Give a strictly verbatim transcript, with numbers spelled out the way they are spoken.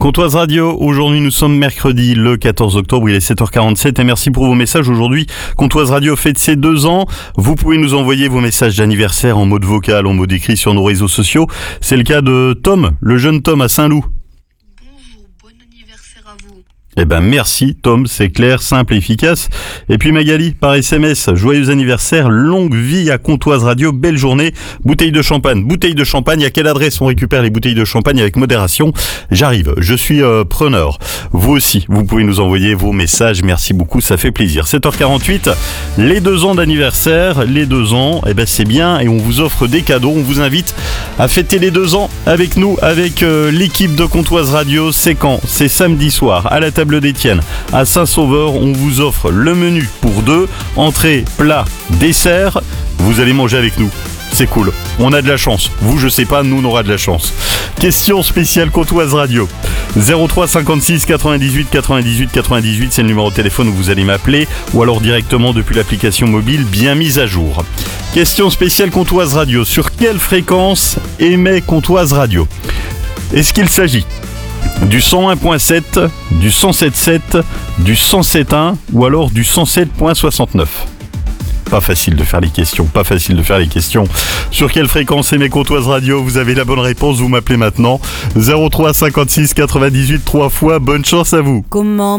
Comtoise Radio, aujourd'hui nous sommes mercredi le quatorze octobre, il est sept heures quarante-sept et merci pour vos messages. Aujourd'hui, Comtoise Radio fête ses deux ans. Vous pouvez nous envoyer vos messages d'anniversaire en mode vocal, en mode écrit sur nos réseaux sociaux. C'est le cas de Tom, le jeune Tom à Saint-Loup. Bonjour, bon anniversaire à vous. Eh ben merci Tom, c'est clair, simple et efficace. Et puis Magali, par S M S, joyeux anniversaire, longue vie à Comtoise Radio, belle journée, bouteille de champagne, bouteille de champagne, à quelle adresse on récupère les bouteilles de champagne avec modération? J'arrive, je suis euh, preneur. Vous aussi, vous pouvez nous envoyer vos messages, merci beaucoup, ça fait plaisir. sept heures quarante-huit, les deux ans d'anniversaire, les deux ans, eh ben c'est bien et on vous offre des cadeaux, on vous invite à fêter les deux ans avec nous, avec euh, l'équipe de Comtoise Radio. C'est quand? C'est samedi soir, à la table d'Étienne à Saint-Sauveur. On vous offre le menu pour deux, entrée, plat, dessert. Vous allez manger avec nous. C'est cool. On a de la chance. Vous, je sais pas, nous, on aura de la chance. Question spéciale Comtoise Radio. zéro trois cinquante-six quatre-vingt-dix-huit quatre-vingt-dix-huit quatre-vingt-dix-huit, c'est le numéro de téléphone où vous allez m'appeler ou alors directement depuis l'application mobile bien mise à jour. Question spéciale Comtoise Radio. Sur quelle fréquence émet Comtoise Radio? Est-ce qu'il s'agit du cent un virgule sept, du cent sept virgule sept, du cent sept virgule un ou alors du cent sept virgule soixante-neuf? Pas facile de faire les questions, pas facile de faire les questions. Sur quelle fréquence émet Comtoise Radio? Vous avez la bonne réponse, vous m'appelez maintenant. zéro trois cinquante-six quatre-vingt-dix-huit trois fois, bonne chance à vous. Comment